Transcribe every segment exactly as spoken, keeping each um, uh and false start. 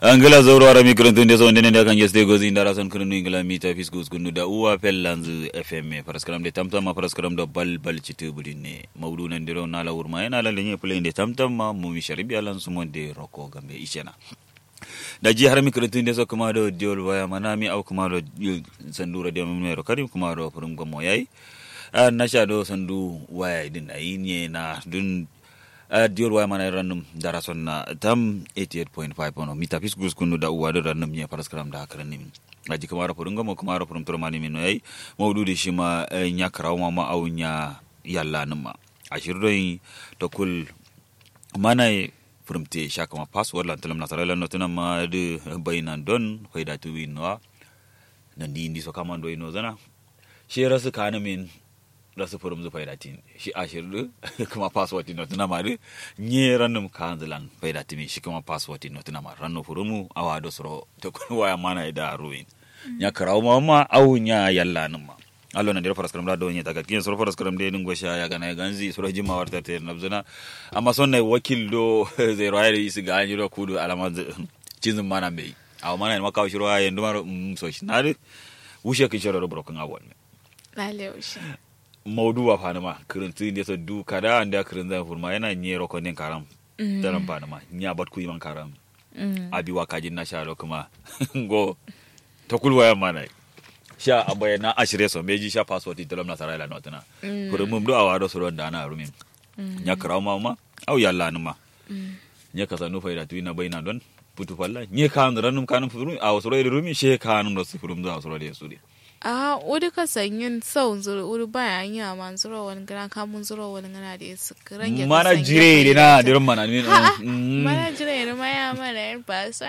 Angela Zoro ara mikron de so ndene kan yeste gozi ndara son kunu ingla mita fiskus kunu da uwa pellanzu F M paraskram de tamtam ma paraskram do bal bal citu budine mawdu nan diro na la urma ina la lenye play de tamtam ma mu mi sharibi alan sumonde roko gambe ishena da ji har mikron de so kuma do diol waya manami au kuma do sandura de mu ro karim kuma do furum gomo yayi na sha do sandu waya din ayinye na dun Uh, diol waya mana random darason na tam eighty-eight point five ono mita fiskus kunu da uwa da random nya paraskram da kranim aji kamara purunga mo kamara purum turmani mino yayi mawdudi shima uh, nya karawa ma au nya yalla numa ashirdoyi to kul mana purumte shaka ma password lan talam nasarala no tuna ma de bainan don faida tu winwa nandi indi so kamando ino zana shera su kana min da su furum zufai da tin shi ashirdu kuma password din notuna mari nye random kanzalan faida timi shi kuma password din notuna mari ranno furumu awa do soro to kun waya mana da ruin nya karawo mama au nya yalla numa allo na dira paraskram da do nya tagat kin soro paraskram de ningo sha ya gana ganzi soro jima warta te nabzuna amma sonna wakil do zero ayri isi ganyi do kudu alama cizin mana mai aw mana ma kawo shiro ayen dumaro so shi nare wushe kin shiro do broken awal me lale wushe maudu wa fanama kirinti ne so du kada anda kirin zan furma yana nyero ko nin karam daran fanama nya bat ku iman karam abi wa kajin na sharo kuma go to kulwa ya mana sha abayana ashire so meji sha password din dalam nasara ila notana kurumum do awado so ronda na rumin nya karauma ma au yalla numa nya kasanu faida tuina baina don putu falla nya kan ranum kanum furu aw so ro rumi she kanum do sifurum do so ro de suri ah uri ka sanyin sau zuru uri baya yin man zuro wani gran kamun zuro wani gana da su range mana jire ne na dirin mana ne mana jire ne ma ya mana yan basa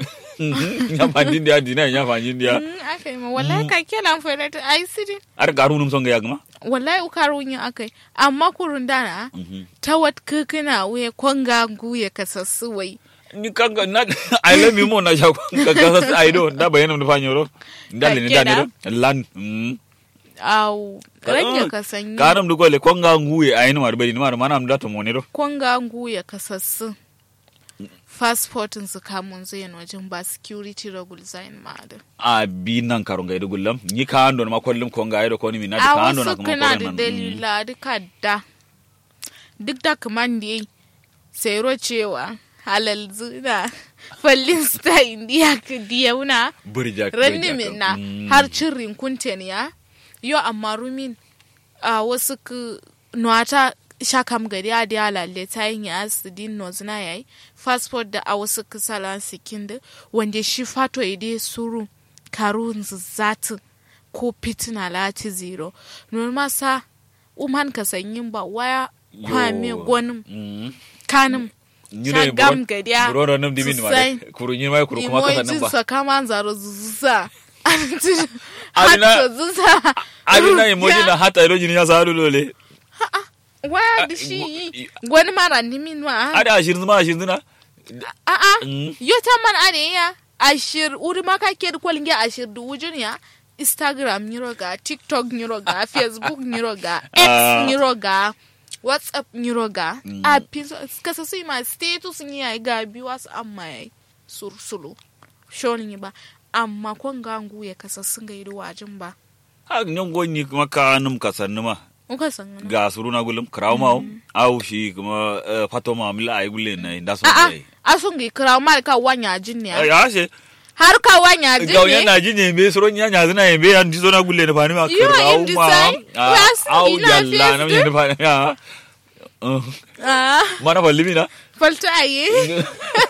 ya fandin dia dina ya fandin dia akai ma wallahi ka kelan fa da ai sidi ar garu num songa yagma wallahi u karu yin akai amma kurun dana tawat kukuna we konga guye kasassu wai ni kanga na I love you mo na sha kanga I do da bayanam da fanyoro ndalle ni daniro lan au ranya kasanyi karam du gole konga nguye ayinu mar bari mar manam da to monero konga nguye kasassu passportin su kamun zai wajen ba security ragul zain ma da a bi nan karonga ido gullam ni ka ando ma kollum konga ido ko ni na ka ando na kuma ko nan dalila duka da duk da kamandi sai ro cewa halal zuna fallin sta indiya ka diyauna rannimin na har cin rinkunten ya yo amma rumin a wasu ku nuwata shakam gari a da lalle ta yin ya asidin nozina yayi passport da a wasu ku salan sikin da wanda shi fato ide suru karun zatu ko fitina lati zero normal sa umman ka sanyin ba waya kwame gonin kanin nyine gam gadia bro nam dimin mare kuru nyine mai kuru kuma ka sanan ba sa kama zaro zuza adina zuza adina emoji na hata iro jini ya saru lole wa dishi gwani mara nimin wa ada ashirin ma ashirin na a a yota man ade ya ashir uri maka ke da kwalin ya ashir du wujun ya Instagram nyiro ga TikTok nyiro ga Facebook nyiro ga X nyiro ga WhatsApp niroga mm. a pinso kasa sai ma status ni ai ga bi wasu amma yayi sursulu shoni ba amma kon gangu ya kasa sun ga ido wajin ba ha nyon gonni kuma kanum kasannu ma uka san ga suruna gulum krawo ma au shi kuma fatoma mila ai gulle nai da so dai a sun ga krawo ma ka wanya jin ne ya she har ka wanya jin ne ga wanya jin ne me suro nya nya zina be an dizo na gulle ne fani ma krawo ma au yalla na ne fani ya ah mana falli mina falta aye